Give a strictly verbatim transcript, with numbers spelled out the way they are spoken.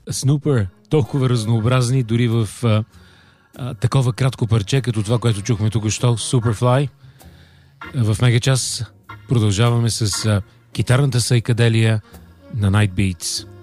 Snooper, толкова разнообразни, дори в а, а, такова кратко парче, като това, което чухме току-що, Superfly. В Мегачас продължаваме с а, китарната сайкаделия на Night Beats.